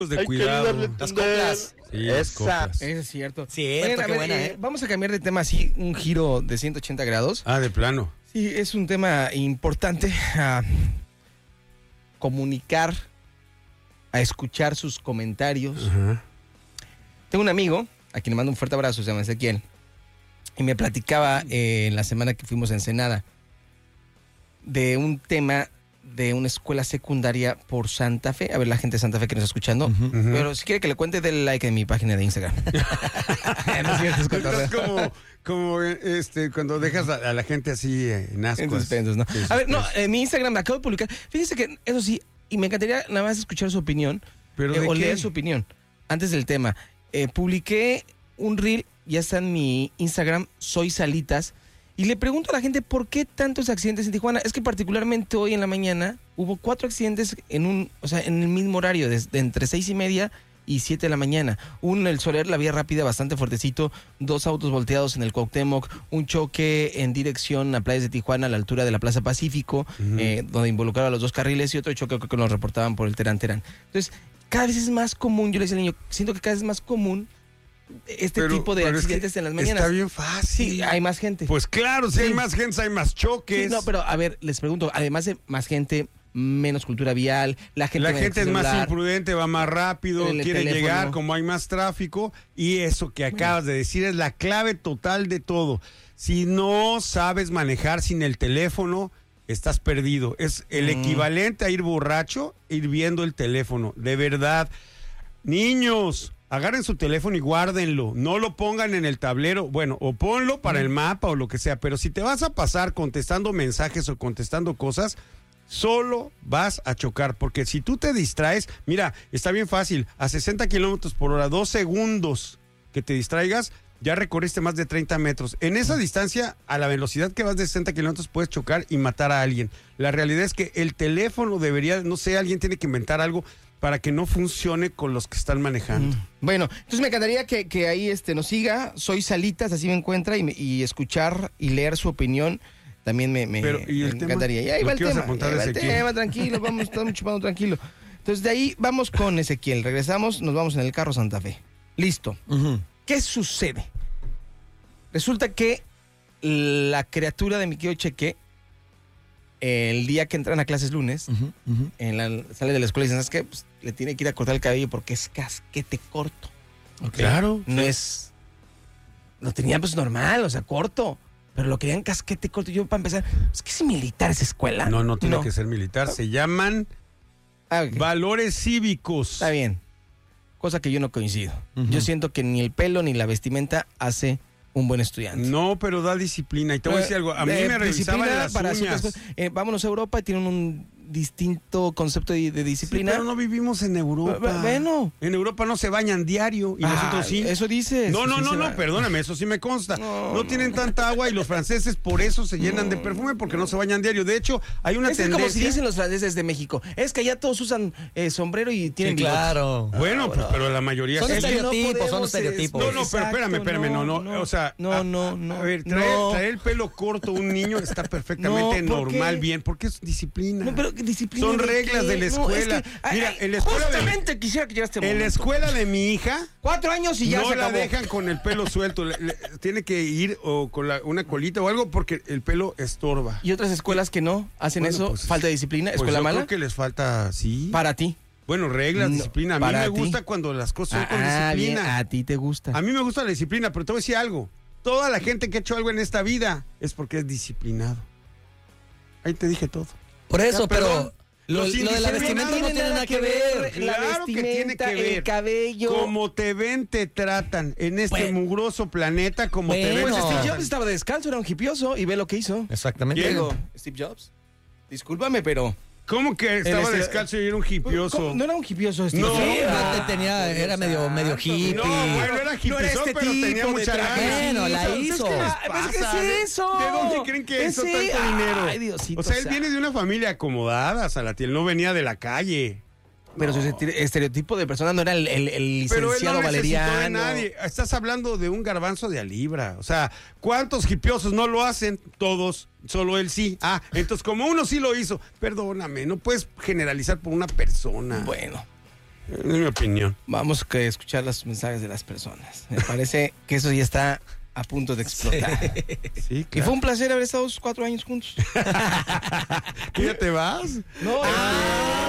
de Hay cuidado. que ayudarle a Las entender. coplas. Sí, las Esa. coplas. Eso es cierto. Cierto, A qué ver, buena, vamos a cambiar de tema así, un giro de 180 grados. Ah, de plano. Sí, es un tema importante a comunicar, a escuchar sus comentarios. Ajá. Tengo un amigo, a quien le mando un fuerte abrazo, se llama Ezequiel, y me platicaba en la semana que fuimos a Ensenada de un tema de una escuela secundaria por Santa Fe. A ver, la gente de Santa Fe que nos está escuchando. Pero si quiere que le cuente, denle like en mi página de Instagram. No es cierto, es cotorreo. Es como cuando dejas a la gente así en ascuas. En suspensos, ¿no? En A ver, no, suspenso. mi Instagram acabo de publicar. Fíjese que, eso sí, y me encantaría nada más escuchar su opinión. ¿Pero de o qué? leer su opinión antes del tema. Publiqué un reel, ya está en mi Instagram, Soy Salitas, y le pregunto a la gente por qué tantos accidentes en Tijuana. Es que particularmente hoy en la mañana hubo 4 accidentes en el mismo horario, de entre 6:30 y 7 de la mañana. Uno en el Soler, la vía rápida, bastante fuertecito, 2 autos volteados en el Cuauhtémoc, un choque en dirección a Playas de Tijuana a la altura de la Plaza Pacífico, donde involucraba a los 2 carriles, y otro choque que nos reportaban por el Terán Terán. Entonces, cada vez es más común, yo le decía al niño, siento que cada vez es más común este tipo de pero es que accidentes en las mañanas. Está bien fácil. Sí, hay más gente. Pues claro, si hay más gente, hay más choques. Sí, no, pero a ver, les pregunto, además de más gente, menos cultura vial, la gente es más celular, imprudente, va más rápido, el quiere teléfono. llegar, como hay más tráfico, y eso que acabas de decir es la clave total de todo. Si no sabes manejar sin el teléfono, estás perdido. Es el equivalente a ir borracho, ir viendo el teléfono. De verdad, niños, agarren su teléfono y guárdenlo. No lo pongan en el tablero. Bueno, o ponlo para el mapa o lo que sea. Pero si te vas a pasar contestando mensajes o contestando cosas, solo vas a chocar. Porque si tú te distraes, mira, está bien fácil. A 60 kilómetros por hora, 2 segundos que te distraigas, ya recorriste más de 30 metros. En esa distancia, a la velocidad que vas de 60 kilómetros, puedes chocar y matar a alguien. La realidad es que el teléfono debería, no sé, alguien tiene que inventar algo para que no funcione con los que están manejando. Bueno, entonces me encantaría que ahí nos siga, Soy Salitas, así me encuentra, y escuchar y leer su opinión. También me ¿y el tema? encantaría. Y ahí ¿Lo va el que ibas a tema, contar ahí de va el Ezequiel? tema, tranquilo, estamos chupando tranquilo. Entonces de ahí vamos con Ezequiel, regresamos, nos vamos en el carro Santa Fe. Listo. ¿Qué sucede? Resulta que la criatura de mi querido Cheque, el día que entran a clases lunes, sale de la escuela y dicen, ¿sabes qué? Pues, le tiene que ir a cortar el cabello porque es casquete corto. ¿Okay? Claro. No es... Lo tenían pues normal, o sea, corto. Pero lo querían casquete corto. Yo, para empezar, ¿es que es militar esa escuela? No tiene que ser militar. Se llaman Ok. valores cívicos. Está bien. Cosa que yo no coincido. Yo siento que ni el pelo ni la vestimenta hace un buen estudiante. No, pero da disciplina. Y te voy a decir algo. A mí me revisaban las para uñas. ciertas cosas. Vámonos a Europa y tienen un distinto concepto de disciplina. Sí, pero no vivimos en Europa. Bueno. En Europa no se bañan diario y nosotros sí. Eso dices. No, Sí se va. perdóname, eso sí me consta. No, No tienen tanta agua y los franceses por eso se llenan de perfume porque no se bañan diario. De hecho, hay una Es que tendencia. como si dicen los franceses de México. Es que allá todos usan sombrero y tienen Sí, bigote. claro. Bueno, pues, pero la mayoría Son sí. Es que no estereotipos, son podemos, estereotipos. No, pero espérame, no. O sea, no. A ver, No. traer el pelo corto a un niño está perfectamente No, ¿por qué? normal, bien, porque es disciplina. No, pero disciplina. Son ¿de reglas qué? de la No, escuela. es que, Mira, en la escuela justamente quisiera que llegaste En la escuela de mi hija 4 años y ya no se la acabó. dejan con el pelo suelto. Tiene que ir o con una colita o algo porque el pelo estorba. Y otras escuelas que no hacen Bueno, eso, pues, falta de disciplina, Pues escuela yo mala. creo que les falta, sí. Para ti. Bueno, reglas, No, disciplina. A mí para me ti. gusta cuando las cosas son con Bien, disciplina. a ti te gusta. A mí me gusta la disciplina, pero te voy a decir algo. Toda la gente que ha hecho algo en esta vida es porque es disciplinado. Ahí te dije todo. Por eso, Ya, perdón. pero lo de la vestimenta no tiene nada que ver. La Claro que tiene vestimenta, que ver. el cabello. Como te ven, te tratan en este Bueno. mugroso planeta, como te ven. Pues Bueno. Steve Jobs estaba descalzo, era un hipioso y ve lo que hizo. Exactamente. Diego, Steve Jobs. Discúlpame, pero... ¿Cómo que estaba este- descalzo y era un hipioso? ¿Cómo? No era un hipioso, Steve No, Jobs. Sí, Ah, era medio hippie. No, bueno, era hipioso, este pero tenía tipo de mucha traje. lana. Bueno, la Sí, hizo. ¿Qué Pasa, es eso? ¿De dónde creen que hizo Ese- tanto dinero? Ay, Diosito. O sea, él viene de una familia acomodada, Salatiel, no venía de la calle. Pero su estereotipo de persona no era el Pero él licenciado no necesitó de Valeriano. nadie. Estás hablando de un garbanzo de a libra. O sea, ¿cuántos hipiosos no lo hacen? Todos. Solo él sí. Ah, entonces como uno sí lo hizo, perdóname, no puedes generalizar por una persona. Bueno. Es mi opinión. Vamos a escuchar los mensajes de las personas. Me parece que eso ya está a punto de explotar. Sí, Y claro. fue un placer haber estado 4 años juntos. ¿Tú ya te vas? No.